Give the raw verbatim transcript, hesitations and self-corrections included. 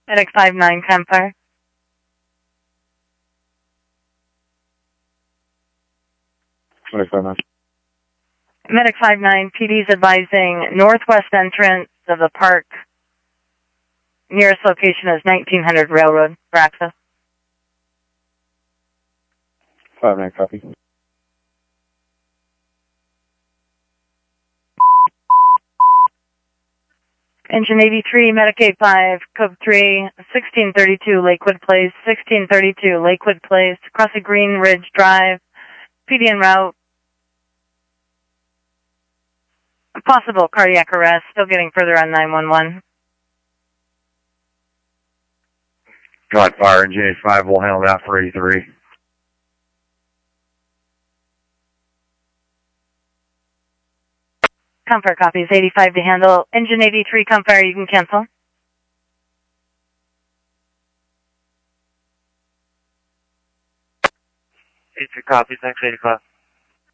Medic five nine, Campfire. Medic five nine. Medic five nine, P D's advising northwest entrance of the park. Nearest location is nineteen hundred Railroad for access. five nine, copy. Engine eighty-three, Medic eight five, Code three, sixteen thirty-two Lakewood Place, sixteen thirty-two Lakewood Place, Crossing Green Ridge Drive, P D en route. Possible cardiac arrest, still getting further on nine one one. Got fire, Engine eighty-five, we'll handle that for eighty-three. Comfire copies, eighty-five to handle. Engine eighty-three, Comfire, you can cancel. eighty-three copies, next eighty-five.